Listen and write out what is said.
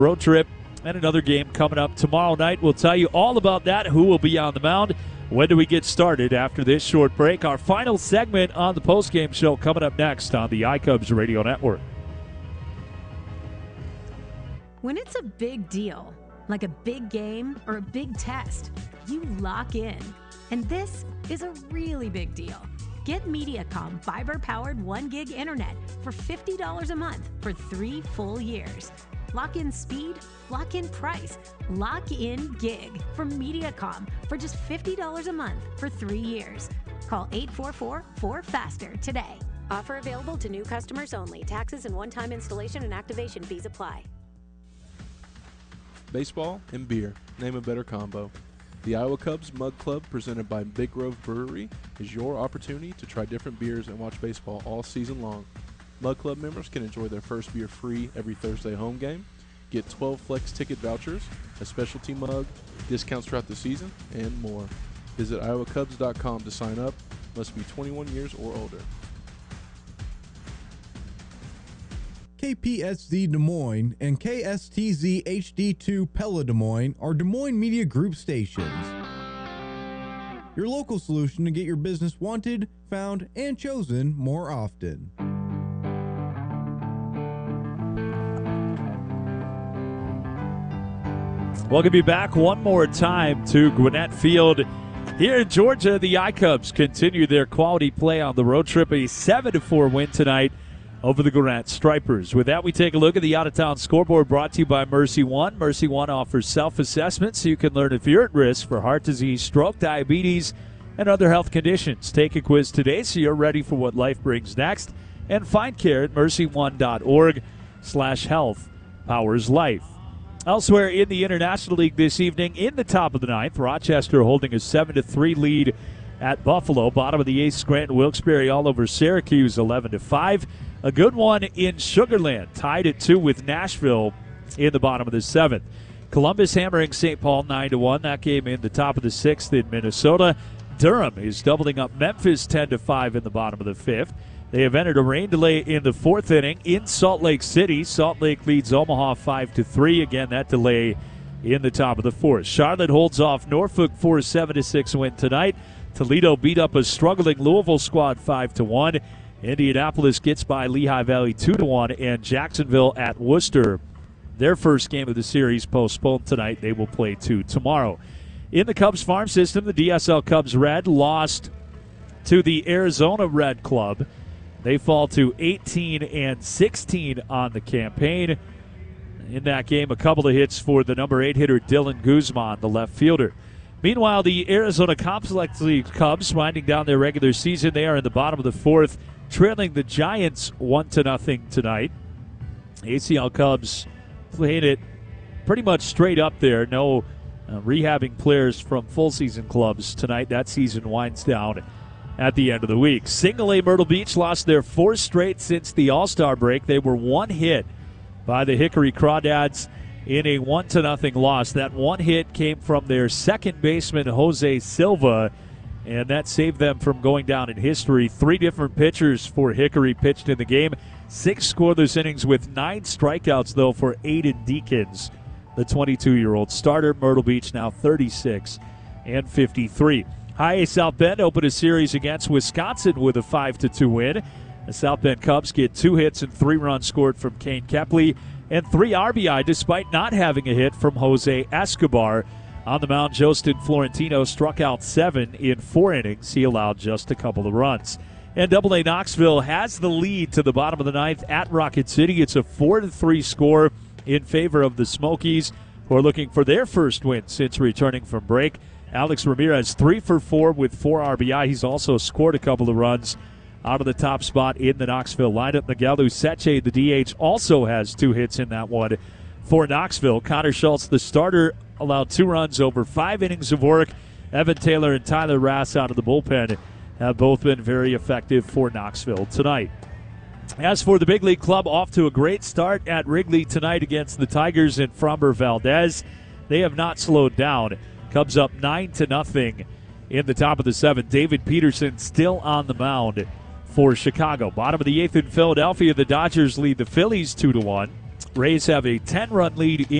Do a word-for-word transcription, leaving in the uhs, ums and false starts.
road trip, and another game coming up tomorrow night. We'll tell you all about that, who will be on the mound. When do we get started after this short break? Our final segment on the postgame show coming up next on the iCubs Radio Network. When it's a big deal, like a big game or a big test, you lock in. And this is a really big deal. Get Mediacom fiber-powered one gig internet for fifty dollars a month for three full years. Lock in speed, lock in price, lock in gig from Mediacom for just fifty dollars a month for three years. Call eight four four, four faster today. Offer available to new customers only. Taxes and one-time installation and activation fees apply. Baseball and beer. Name a better combo. The Iowa Cubs Mug Club, presented by Big Grove Brewery, is your opportunity to try different beers and watch baseball all season long. Mug Club members can enjoy their first beer free every Thursday home game, get twelve Flex ticket vouchers, a specialty mug, discounts throughout the season, and more. Visit iowa cubs dot com to sign up. Must be twenty-one years or older. K P S Z Des Moines and K S T Z H D two Pella Des Moines are Des Moines Media Group stations. Your local solution to get your business wanted, found, and chosen more often. Welcome you back one more time to Gwinnett Field. Here in Georgia, the iCubs continue their quality play on the road trip. A seven to four win tonight over the Gwinnett Stripers. With that, we take a look at the out-of-town scoreboard brought to you by Mercy One. Mercy One offers self-assessment so you can learn if you're at risk for heart disease, stroke, diabetes, and other health conditions. Take a quiz today so you're ready for what life brings next. And find care at mercy one dot org slash health powers life. Elsewhere in the International League this evening, in the top of the ninth, Rochester holding a seven to three lead at Buffalo. Bottom of the eighth, Scranton Wilkes-Barre all over Syracuse, eleven to five. A good one in Sugar Land, tied at two with Nashville in the bottom of the seventh. Columbus hammering Saint Paul nine to one. That game in the top of the sixth in Minnesota. Durham is doubling up Memphis ten to five in the bottom of the fifth. They have entered a rain delay in the fourth inning in Salt Lake City. Salt Lake leads Omaha five to three. Again, that delay in the top of the fourth. Charlotte holds off Norfolk for a seven to six win tonight. Toledo beat up a struggling Louisville squad five to one. Indianapolis gets by Lehigh Valley two to one. And Jacksonville at Worcester, their first game of the series, postponed tonight. They will play two tomorrow. In the Cubs farm system, the D S L Cubs Red lost to the Arizona Red Club. They fall to eighteen and sixteen on the campaign. In that game, a couple of hits for the number eight hitter Dylan Guzman, the left fielder. Meanwhile, the Arizona Complex League Cubs winding down their regular season. They are in the bottom of the fourth, trailing the Giants one to nothing tonight. A C L Cubs playing it pretty much straight up there. No uh, rehabbing players from full season clubs tonight. That season winds down at the end of the week. Single A Myrtle Beach lost their fourth straight since the All-Star break. They were one hit by the Hickory Crawdads in a one to nothing loss. That one hit came from their second baseman, Jose Silva, and that saved them from going down in history. Three different pitchers for Hickory pitched in the game. Six scoreless innings with nine strikeouts, though, for Aiden Deakins, the twenty-two-year-old starter. Myrtle Beach now thirty-six and fifty-three. High A South Bend opened a series against Wisconsin with a five to two win. The South Bend Cubs get two hits and three runs scored from Kane Kepley and three R B I despite not having a hit from Jose Escobar. On the mound, Jostin Florentino struck out seven in four innings. He allowed just a couple of runs. And Double A Knoxville has the lead to the bottom of the ninth at Rocket City. It's a four to three score in favor of the Smokies, who are looking for their first win since returning from break. Alex Ramirez, three for four with four R B I. He's also scored a couple of runs out of the top spot in the Knoxville lineup. Miguel Useche, the D H, also has two hits in that one for Knoxville. Connor Schultz, the starter, allowed two runs over five innings of work. Evan Taylor and Tyler Rass out of the bullpen have both been very effective for Knoxville tonight. As for the big league club, off to a great start at Wrigley tonight against the Tigers and Framber Valdez. They have not slowed down. Cubs up nine to nothing in the top of the seventh. David Peterson still on the mound for Chicago. Bottom of the eighth in Philadelphia, the Dodgers lead the Phillies two to one. Rays have a ten-run lead